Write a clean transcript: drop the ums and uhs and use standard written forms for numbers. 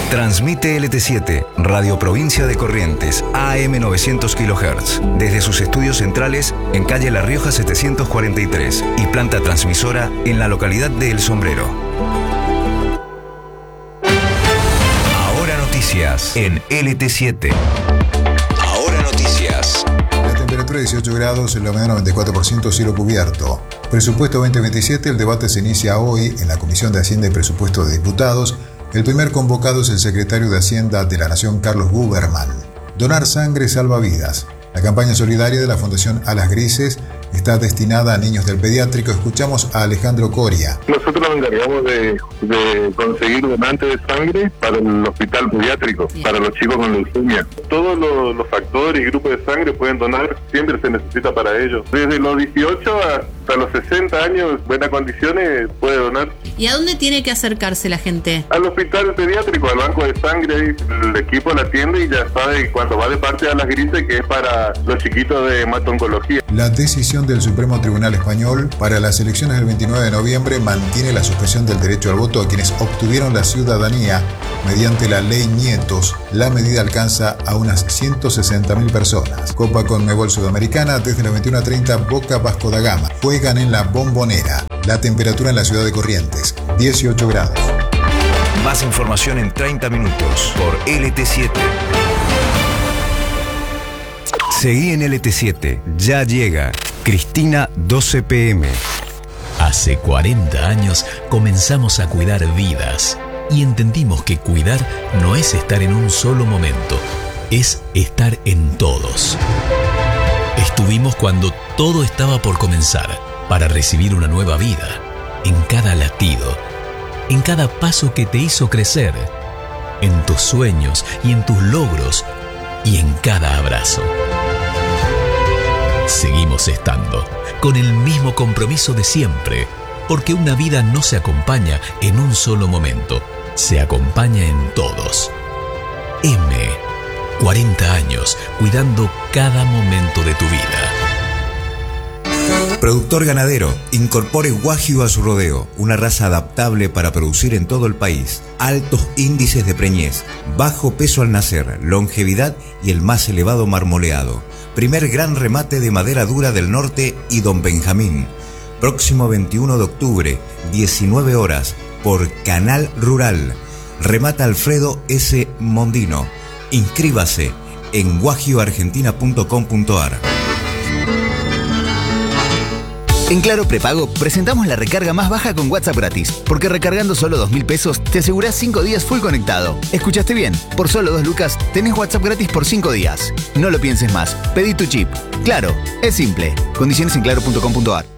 Transmite LT7, Radio Provincia de Corrientes, AM 900 kHz, desde sus estudios centrales en calle La Rioja 743 y planta transmisora en la localidad de El Sombrero. Ahora noticias en LT7. Ahora noticias. La temperatura 18 grados, la humedad 94%, cielo cubierto. Presupuesto 2027, el debate se inicia hoy en la Comisión de Hacienda y Presupuesto de Diputados. El primer convocado es el secretario de Hacienda de la Nación, Carlos Buberman. Donar sangre salva vidas. La campaña solidaria de la Fundación Alas Grises está destinada a niños del pediátrico. Escuchamos a Alejandro Coria. Nosotros nos encargamos de conseguir donantes de sangre para el hospital pediátrico, para los chicos con leucemia. Todos los factores y grupos de sangre pueden donar, siempre se necesita para ellos. Desde los 18 hasta los 60 años, buenas condiciones, puede donar. ¿Y a dónde tiene que acercarse la gente? Al hospital pediátrico, al banco de sangre, el equipo la atiende y ya sabe cuando va de parte de Alas Grises que es para los chiquitos de hemato-oncología. La decisión del Supremo Tribunal Español para las elecciones del 29 de noviembre mantiene la suspensión del derecho al voto a quienes obtuvieron la ciudadanía mediante la ley Nietos. La medida alcanza a unas 160.000 personas. Copa Conmebol Sudamericana desde las 21:30, Boca Vasco da Gama. Juegan en la Bombonera. La temperatura en la ciudad de Corrientes, 18 grados. Más información en 30 minutos por LT7. Seguí en LT7, ya llega Cristina 12 PM. Hace 40 años comenzamos a cuidar vidas y entendimos que cuidar no es estar en un solo momento, es estar en todos. Estuvimos cuando todo estaba por comenzar para recibir una nueva vida, en cada latido, en cada paso que te hizo crecer, en tus sueños y en tus logros y en cada abrazo. Seguimos estando, con el mismo compromiso de siempre, porque una vida no se acompaña en un solo momento, se acompaña en todos. 40 años cuidando cada momento de tu vida. Productor ganadero, incorpore Wagyu a su rodeo, una raza adaptable para producir en todo el país. Altos índices de preñez, bajo peso al nacer, longevidad y el más elevado marmoleado. Primer gran remate de madera dura del norte y Don Benjamín. Próximo 21 de octubre, 19 horas, por Canal Rural. Remata Alfredo S. Mondino. Inscríbase en wagyuargentina.com.ar. En Claro Prepago presentamos la recarga más baja con WhatsApp gratis, porque recargando solo 2.000 pesos te asegurás 5 días full conectado. ¿Escuchaste bien? Por solo 2 lucas tenés WhatsApp gratis por 5 días. No lo pienses más, pedí tu chip. Claro, es simple. Condiciones en claro.com.ar.